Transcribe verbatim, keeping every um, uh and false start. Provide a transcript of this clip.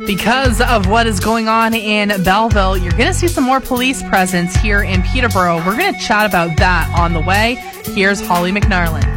Because of what is going on in Belleville, you're going to see some more police presence here in Peterborough. We're going to chat about that on the way. Here's Holly McNarland.